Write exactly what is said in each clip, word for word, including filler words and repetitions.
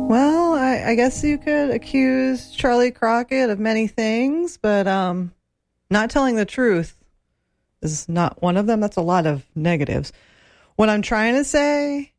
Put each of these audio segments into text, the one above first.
Well, I, I guess you could accuse Charlie Crockett of many things, but um, not telling the truth is not one of them. That's a lot of negatives. What I'm trying to say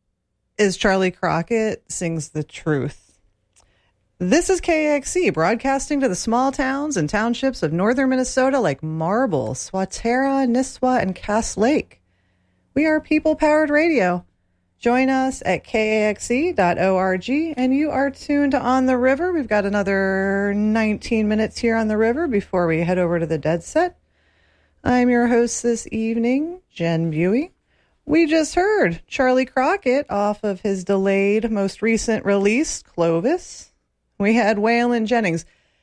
is Charlie Crockett sings the truth. This is K A X C, broadcasting to the small towns and townships of northern Minnesota like Marble, Swatara, Nisswa, and Cass Lake. We are people-powered radio. Join us at K A X C dot org, and you are tuned to On the River. We've got another nineteen minutes here on the river before we head over to the Dead Set. I'm your host this evening, Jen Buey. We just heard Charlie Crockett off of his delayed, most recent release, Clovis. We had Waylon Jennings.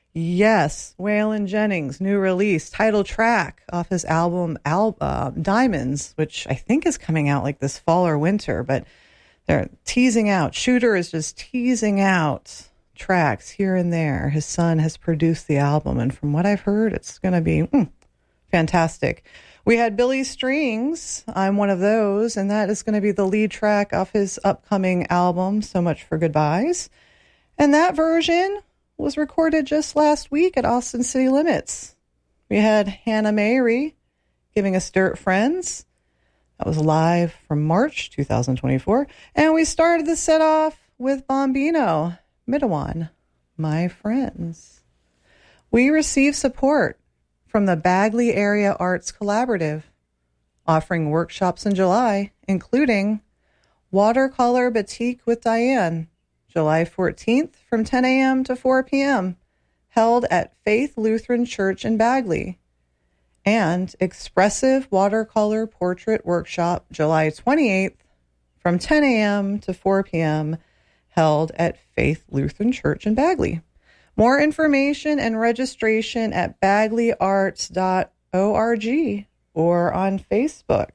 Yes, Waylon Jennings, new release, title track off his album Al- uh, Diamonds, which I think is coming out like this fall or winter, but they're teasing out. Shooter is just teasing out tracks here and there. His son has produced the album, and from what I've heard, it's going to be mm, fantastic. We had Billy Strings, I'm One of Those, and that is going to be the lead track off his upcoming album, So Much for Goodbyes. And that version was recorded just last week at Austin City Limits. We had Hannah Mary giving us Dirt Friends. That was live from March twenty twenty-four. And we started the set off with Bombino, Mitawan, My Friends. We received support from the Bagley Area Arts Collaborative, offering workshops in July, including Watercolor Batik with Diane, July fourteenth from ten a.m. to four p.m., held at Faith Lutheran Church in Bagley. And Expressive Watercolor Portrait Workshop, July twenty-eighth from ten a.m. to four p.m., held at Faith Lutheran Church in Bagley. More information and registration at bagley arts dot org or on Facebook.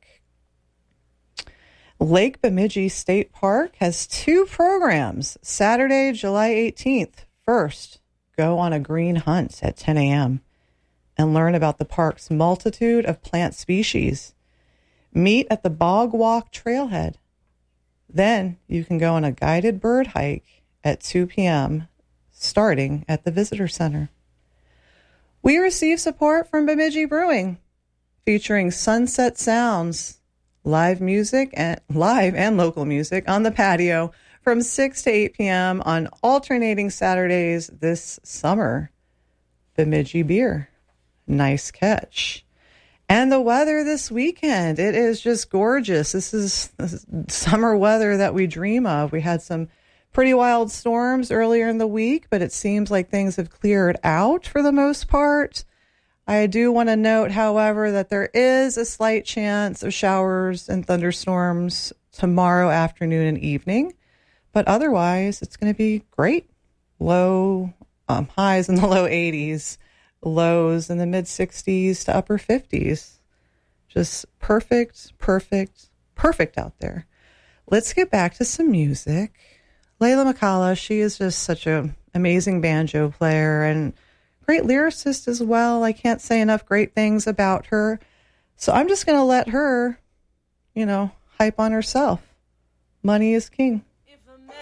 Lake Bemidji State Park has two programs. Saturday, July eighteenth. First, go on a green hunt at ten a.m. and learn about the park's multitude of plant species. Meet at the Bog Walk Trailhead. Then you can go on a guided bird hike at two p.m., starting at the Visitor Center. We receive support from Bemidji Brewing, featuring Sunset Sounds, live music and live and local music on the patio from six to eight p.m. on alternating Saturdays this summer. Bemidji beer. Nice catch. And the weather this weekend, it is just gorgeous. This is, this is summer weather that we dream of. We had some pretty wild storms earlier in the week, but it seems like things have cleared out for the most part. I do want to note, however, that there is a slight chance of showers and thunderstorms tomorrow afternoon and evening, but otherwise it's going to be great. Low um, highs in the low eighties, lows in the mid sixties to upper fifties. Just perfect, perfect, perfect out there. Let's get back to some music. Layla McCalla, she is just such an amazing banjo player and great lyricist as well. I can't say enough great things about her. So I'm just going to let her, you know, hype on herself. Money is king.